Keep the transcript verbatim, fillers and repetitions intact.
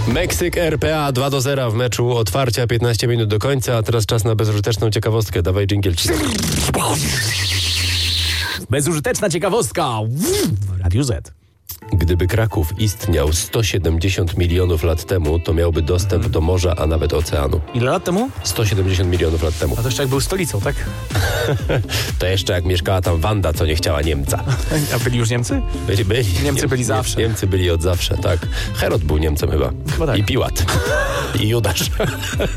Meksyk R P A dwa do zera w meczu otwarcia, piętnaście minut do końca, a teraz czas na bezużyteczną ciekawostkę. Dawaj dżingiel ci. Bezużyteczna ciekawostka w Radiu Z. Gdyby Kraków istniał sto siedemdziesiąt milionów lat temu, to miałby dostęp do morza, a nawet oceanu. Ile lat temu? sto siedemdziesiąt milionów lat temu. A to jeszcze jak był stolicą, tak? To jeszcze jak mieszkała tam Wanda, co nie chciała Niemca. A byli już Niemcy? Byli, byli. Niemcy byli Nie, zawsze. Niemcy byli od zawsze, tak. Herod był Niemcem chyba. Chyba tak. I Piłat. I Judasz.